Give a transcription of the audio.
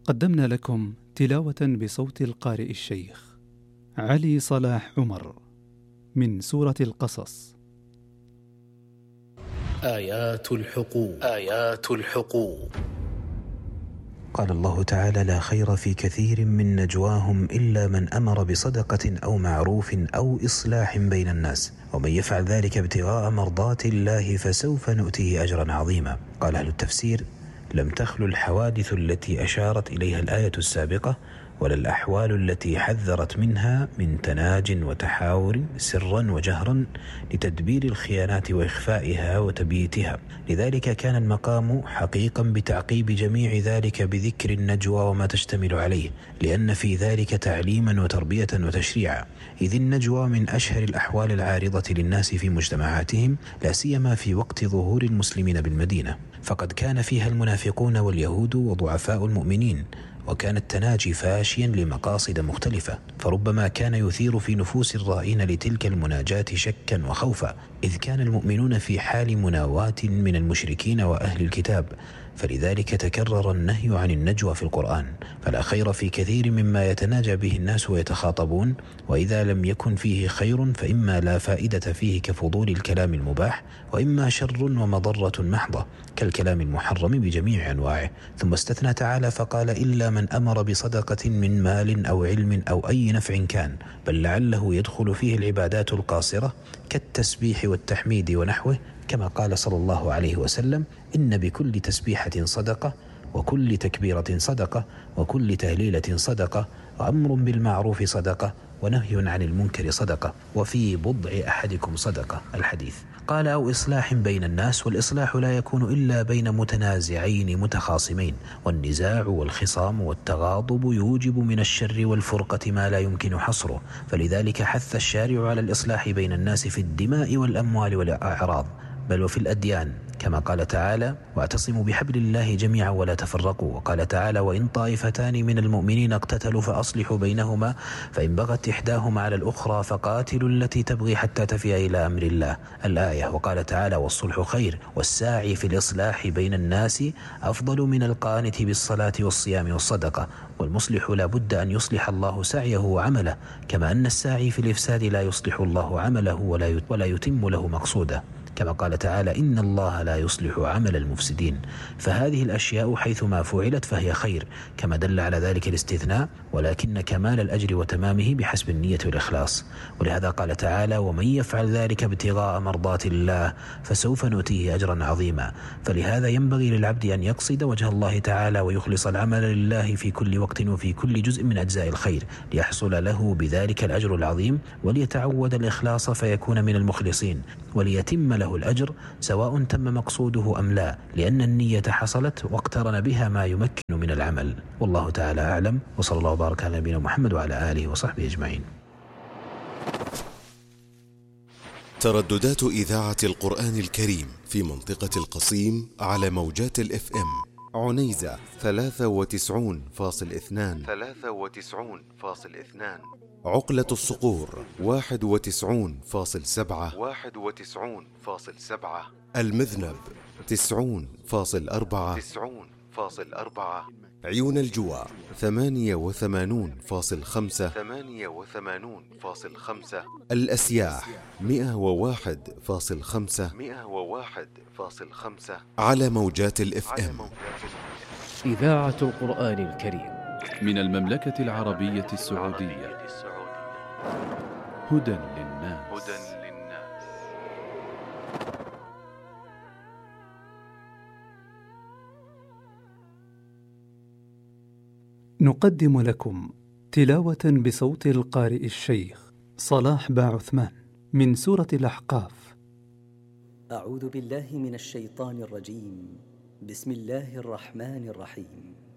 قدمنا لكم تلاوة بصوت القارئ الشيخ علي صلاح عمر من سورة القصص. آيات الحقوق. قال الله تعالى: لا خير في كثير من نجواهم إلا من أمر بصدقة أو معروف أو إصلاح بين الناس، ومن يفعل ذلك ابتغاء مرضات الله فسوف نؤتيه أجرا عظيما. قال أهل التفسير: لم تخلو الحوادث التي أشارت إليها الآية السابقة ولا الأحوال التي حذرت منها من تناج وتحاور سرا وجهرا لتدبير الخيانات وإخفائها وتبييتها. لذلك كان المقام حقيقا بتعقيب جميع ذلك بذكر النجوى وما تشتمل عليه، لأن في ذلك تعليما وتربية وتشريعا، إذ النجوى من أشهر الأحوال العارضة للناس في مجتمعاتهم، لا سيما في وقت ظهور المسلمين بالمدينة، فقد كان فيها المنافقون واليهود وضعفاء المؤمنين، وكان التناجي فاشيا لمقاصد مختلفة، فربما كان يثير في نفوس الرائين لتلك المناجاة شكا وخوفا، إذ كان المؤمنون في حال مناواة من المشركين وأهل الكتاب، فلذلك تكرر النهي عن النجوى في القرآن. فلا خير في كثير مما يتناجى به الناس ويتخاطبون، وإذا لم يكن فيه خير فإما لا فائدة فيه كفضول الكلام المباح، وإما شر ومضرة محضة كالكلام المحرم بجميع أنواعه. ثم استثنى تعالى فقال: إلا من أمر بصدقة من مال أو علم أو أي نفع كان، بل لعله يدخل فيه العبادات القاصرة كالتسبيح والتحميد ونحوه، كما قال صلى الله عليه وسلم: إن بكل تسبيحة صدقة، وكل تكبيرة صدقة، وكل تهليلة صدقة، وأمر بالمعروف صدقة، ونهي عن المنكر صدقة، وفي بضع أحدكم صدقة. الحديث. قال: أو إصلاح بين الناس، والإصلاح لا يكون إلا بين متنازعين متخاصمين، والنزاع والخصام والتغاضب يوجب من الشر والفرقة ما لا يمكن حصره، فلذلك حث الشارع على الإصلاح بين الناس في الدماء والأموال والأعراض، بل وفي الأديان، كما قال تعالى: واعتصموا بحبل الله جميعا ولا تفرقوا. وقال تعالى: وإن طائفتان من المؤمنين اقتتلوا فأصلحوا بينهما، فإن بغت إحداهما على الأخرى فقاتلوا التي تبغي حتى تفيء إلى أمر الله. الآية. وقال تعالى: والصلح خير، والساعي في الإصلاح بين الناس أفضل من القانت بالصلاة والصيام والصدقة. والمصلح لا بد أن يصلح الله سعيه وعمله، كما أن الساعي في الإفساد لا يصلح الله عمله ولا يتم له مقصوده، كما قال تعالى: إن الله لا يصلح عمل المفسدين. فهذه الأشياء حيثما فعلت فهي خير، كما دل على ذلك الاستثناء، ولكن كمال الأجر وتمامه بحسب النية والإخلاص. ولهذا قال تعالى: ومن يفعل ذلك ابتغاء مرضات الله فسوف نؤتيه أجرا عظيما. فلهذا ينبغي للعبد أن يقصد وجه الله تعالى ويخلص العمل لله في كل وقت وفي كل جزء من أجزاء الخير، ليحصل له بذلك الأجر العظيم، وليتعود الإخلاص فيكون من المخلصين، وليتم له الأجر سواء تم مقصوده أم لا، لأن النية حصلت واقترن بها ما يمكن من العمل. والله تعالى أعلم، وصلى الله وبارك على نبينا محمد وعلى آله وصحبه أجمعين. ترددات إذاعة القرآن الكريم في منطقة القصيم على موجات الإف إم: عنيزة 93.2، عقلة الصقور 91.7، المذنب 90.4، عيون الجوى 88.5، الأسياح 101.5 على موجات الإف إم. إذاعة القرآن الكريم من المملكة العربية السعودية. هدى للناس. نقدم لكم تلاوة بصوت القارئ الشيخ صلاح باعثمان من سورة الأحقاف. أعوذ بالله من الشيطان الرجيم. بسم الله الرحمن الرحيم.